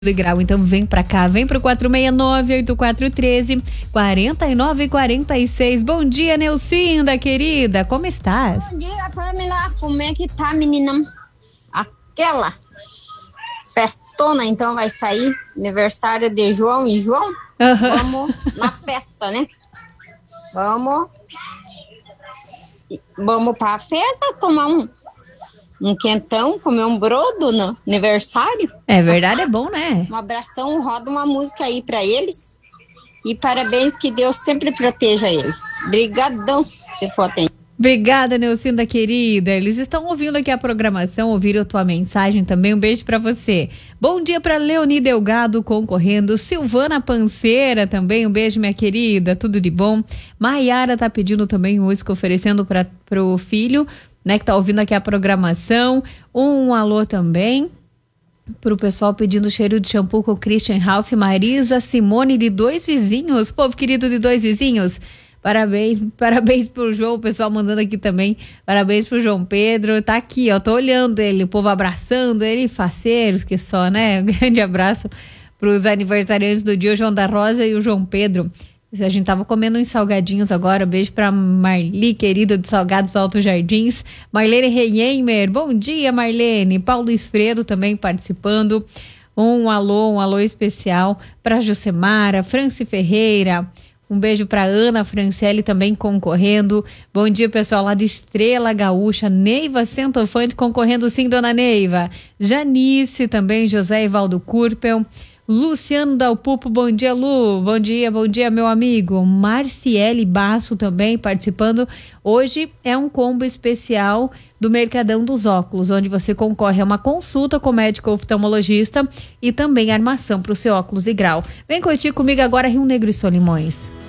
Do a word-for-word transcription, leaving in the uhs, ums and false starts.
de grau, então vem pra cá, vem pro quatro seis nove, oito quatro um três, quatro nove quatro seis. Bom dia, Neucinda, querida, como estás? Bom dia, Pamela, como é que tá, menina? Aquela festona, então, vai sair, aniversário de João e João, uhum. Vamos na festa, né? Vamos, vamos pra festa, tomar um Um quentão, comer um brodo no aniversário. É verdade, é bom, né? Um abração, roda uma música aí pra eles. E parabéns, que Deus sempre proteja eles. Brigadão, se for atender. Obrigada, Neucinda, querida. Eles estão ouvindo aqui a programação, ouviram a tua mensagem também. Um beijo pra você. Bom dia pra Leoni Delgado concorrendo. Silvana Panceira também. Um beijo, minha querida. Tudo de bom. Maiara tá pedindo também música, oferecendo para pro filho, né, que tá ouvindo aqui a programação. Um alô também pro pessoal pedindo cheiro de shampoo com Christian Ralph, Marisa Simone de Dois Vizinhos. Povo querido de Dois Vizinhos, parabéns, parabéns pro João, o pessoal mandando aqui também, parabéns pro João Pedro, tá aqui, ó, tô olhando ele, o povo abraçando ele, faceiros que só, né? Um grande abraço pros aniversariantes do dia, o João da Rosa e o João Pedro. A gente tava comendo uns salgadinhos agora. Beijo pra Marli, querida do Salgados Altos Jardins. Marlene Reimer, bom dia, Marlene. Paulo Esfredo também participando. Um alô, um alô especial pra Josemara, Franci Ferreira. Um beijo pra Ana Franciele também concorrendo. Bom dia, pessoal lá de Estrela Gaúcha. Neiva Centofante concorrendo, sim, dona Neiva. Janice também, José Evaldo Kurpel. Luciano Dalpupo, bom dia, Lu, bom dia, bom dia, meu amigo. Marciele Basso também participando. Hoje é um combo especial do Mercadão dos Óculos, onde você concorre a uma consulta com o médico oftalmologista e também armação para o seu óculos de grau. Vem curtir comigo agora Rio Negro e Solimões.